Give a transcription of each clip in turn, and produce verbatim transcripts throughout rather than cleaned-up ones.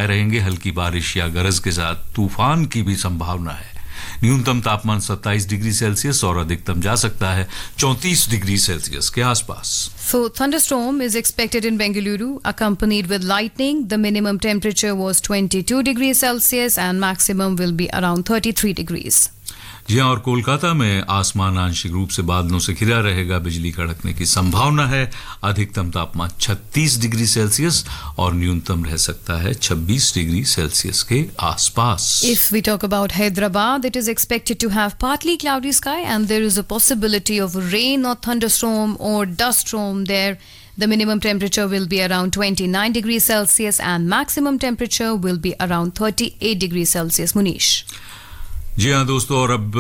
बनाए रहेंगे, हल्की बारिश या गरज के साथ तूफान की भी संभावना है। न्यूनतम तापमान सत्ताईस डिग्री सेल्सियस और अधिकतम जा सकता है चौंतीस डिग्री सेल्सियस के आसपास। So thunderstorm is expected in Bengaluru, accompanied with lightning. The minimum temperature was twenty-two degrees Celsius and maximum will be around thirty-three degrees. जी हाँ, और कोलकाता में आसमान आंशिक रूप से बादलों से घिरा रहेगा, बिजली कड़कने की संभावना है। अधिकतम तापमान छत्तीस डिग्री सेल्सियस और न्यूनतम रह सकता है छब्बीस डिग्री सेल्सियस के आसपास। If we talk about Hyderabad, it is expected to have partly cloudy sky and there is a possibility of rain or thunderstorm or dust storm there. The minimum temperature will be around twenty-nine degrees Celsius and maximum temperature will be around thirty-eight degrees Celsius. Munish. जी हाँ दोस्तों, और अब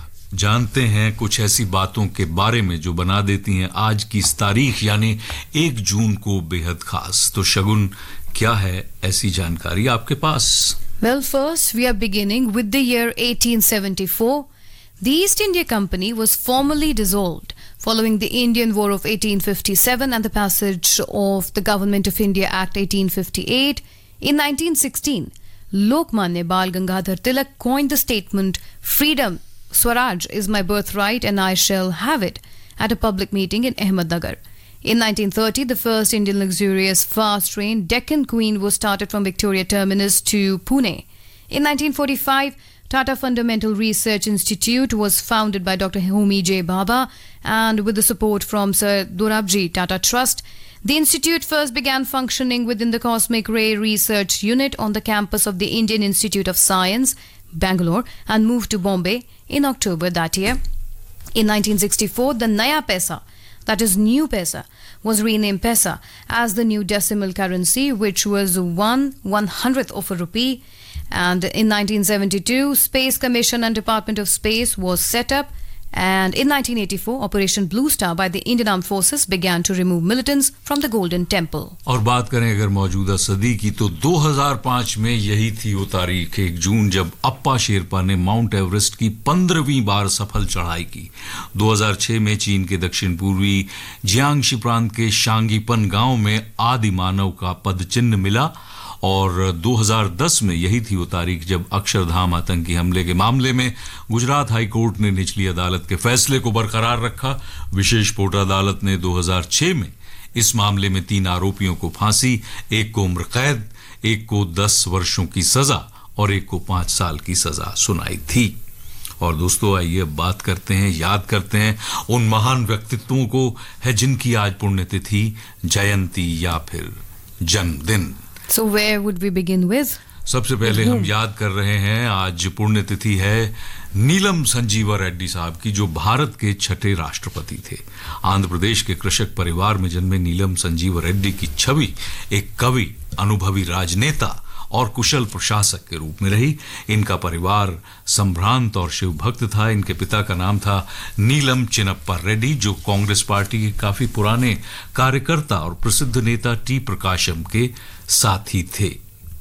जानते हैं कुछ ऐसी बातों के बारे में जो बना देती हैं आज की इस तारीख यानी एक जून को बेहद खास। तो शगुन, क्या है ऐसी जानकारी आपके पास? Well, first we are beginning with the year eighteen seventy-four. The East India Company was formally dissolved following the Indian War of eighteen fifty-seven and the passage of the Government of India Act eighteen fifty-eight. In nineteen sixteen, Lokmanya Bal Gangadhar Tilak coined the statement, "Freedom, Swaraj is my birthright and I shall have it," at a public meeting in Ahmednagar. In nineteen thirty, the first Indian luxurious fast train, Deccan Queen, was started from Victoria Terminus to Pune. In nineteen forty-five, Tata Fundamental Research Institute was founded by Doctor Homi J. Bhabha and with the support from Sir Dorabji Tata Trust. The institute first began functioning within the Cosmic Ray Research Unit on the campus of the Indian Institute of Science, Bangalore, and moved to Bombay in October that year. In nineteen sixty-four, the Naya Paisa, that is New Paisa, was renamed Paisa as the new decimal currency, which was one one hundredth of a rupee. And in nineteen seventy-two, Space Commission and Department of Space was set up. And in nineteen eighty-four, Operation Blue Star by the Indian Armed Forces began to remove militants from the Golden Temple. और बात करें अगर मौजूदा सदी की, तो दो हज़ार पाँच में यही थी वो तारीख एक जून जब अप्पा शेरपा ने माउंट एवरेस्ट की पंद्रहवीं बार सफल चढ़ाई की। दो हज़ार छह में चीन के दक्षिण पूर्वी जियांगशी प्रांत के शांगीपन गांव में आदि मानव का पद चिन्ह मिला। और दो हज़ार दस में यही थी वो तारीख जब अक्षरधाम आतंकी हमले के मामले में गुजरात हाई कोर्ट ने निचली अदालत के फैसले को बरकरार रखा। विशेष पोर्ट अदालत ने दो हज़ार छह में इस मामले में तीन आरोपियों को फांसी, एक को उम्र कैद, एक को दस वर्षों की सजा और एक को पांच साल की सजा सुनाई थी। और दोस्तों, आइए बात करते हैं, याद करते हैं उन महान व्यक्तित्वों को है जिनकी आज पुण्यतिथि, जयंती या फिर जन्मदिन। So where would we begin with? सबसे पहले हम याद कर रहे हैं, आज पुण्यतिथि है नीलम संजीवा रेड्डी साहब की, जो भारत के छठे राष्ट्रपति थे। आंध्र प्रदेश के कृषक परिवार में जन्मे नीलम संजीवा रेड्डी की छवि एक कवि, अनुभवी राजनेता और कुशल प्रशासक के रूप में रही। इनका परिवार संभ्रांत और शिवभक्त था। इनके पिता का नाम था नीलम चिनप्पा रेड्डी, जो कांग्रेस पार्टी के काफी पुराने कार्यकर्ता और प्रसिद्ध नेता टी प्रकाशम के साथी थे।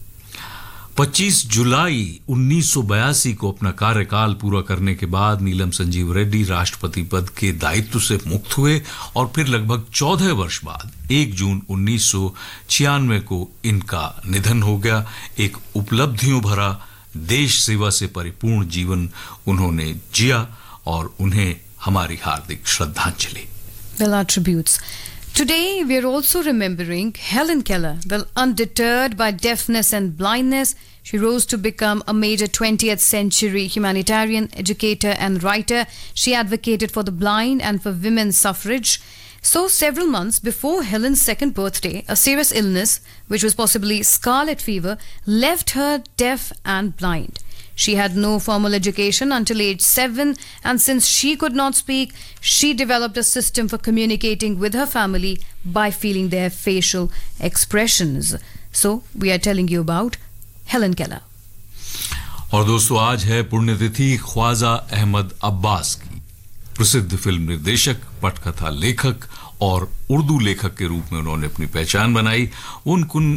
पच्चीस जुलाई उन्नीस सौ बयासी को अपना कार्यकाल पूरा करने के बाद नीलम संजीव रेड्डी राष्ट्रपति पद के दायित्व से मुक्त हुए और फिर लगभग चौदह वर्ष बाद एक जून उन्नीस सौ छियानवे को इनका निधन हो गया। एक उपलब्धियों भरा देश सेवा से परिपूर्ण जीवन उन्होंने जिया और उन्हें हमारी हार्दिक श्रद्धांजलि। Well, our tributes. Today, we are also remembering Helen Keller. Well, undeterred by deafness and blindness, she rose to become a major twentieth century humanitarian, educator, and writer. She advocated for the blind and for women's suffrage. So, several months before Helen's second birthday, a serious illness, which was possibly scarlet fever, left her deaf and blind. She had no formal education until age seven, and since she could not speak, she developed a system for communicating with her family by feeling their facial expressions. So, we are telling you about Helen Keller. और दोस्तों, आज है पुण्यतिथि ख्वाजा अहमद अब्बास की। प्रसिद्ध film निर्देशक, पटकथा लेखक और उर्दू लेखक के रूप में उन्होंने अपनी पहचान बनाई। उन कुन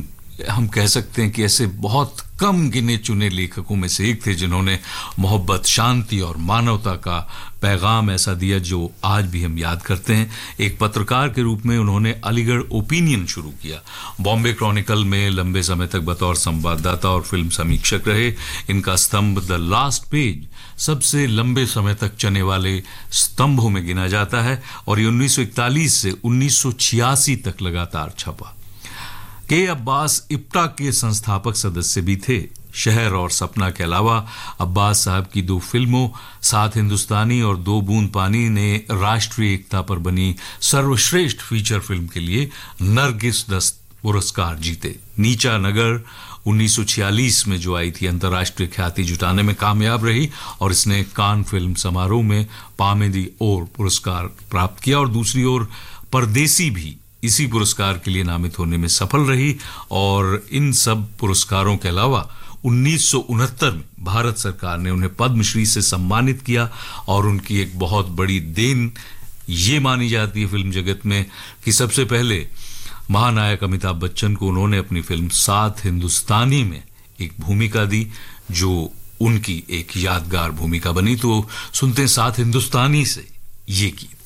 हम कह सकते हैं कि ऐसे बहुत कम गिने चुने लेखकों में से एक थे जिन्होंने मोहब्बत, शांति और मानवता का पैगाम ऐसा दिया जो आज भी हम याद करते हैं। एक पत्रकार के रूप में उन्होंने अलीगढ़ ओपिनियन शुरू किया, बॉम्बे क्रॉनिकल में लंबे समय तक बतौर संवाददाता और फिल्म समीक्षक रहे। इनका स्तंभ द लास्ट पेज सबसे लंबे समय तक चलने वाले स्तंभों में गिना जाता है और ये उन्नीस सौ इकतालीस से उन्नीस सौ छियासी तक लगातार छपा। के अब्बास इप्टा के संस्थापक सदस्य भी थे। शहर और सपना के अलावा अब्बास साहब की दो फिल्मों सात हिंदुस्तानी और दो बूंद पानी ने राष्ट्रीय एकता पर बनी सर्वश्रेष्ठ फीचर फिल्म के लिए नरगिस दस्त पुरस्कार जीते। नीचा नगर उन्नीस सौ छियालीस में जो आई थी अंतर्राष्ट्रीय ख्याति जुटाने में कामयाब रही और इसने कान फिल्म समारोह में पामे दी ओर पुरस्कार प्राप्त किया और दूसरी ओर परदेसी भी इसी पुरस्कार के लिए नामित होने में सफल रही। और इन सब पुरस्कारों के अलावा उन्नीस सौ उनहत्तर में भारत सरकार ने उन्हें पद्मश्री से सम्मानित किया और उनकी एक बहुत बड़ी देन ये मानी जाती है फिल्म जगत में कि सबसे पहले महानायक अमिताभ बच्चन को उन्होंने अपनी फिल्म सात हिंदुस्तानी में एक भूमिका दी जो उनकी एक यादगार भूमिका बनी। तो सुनते हैं सात हिंदुस्तानी से ये गीत।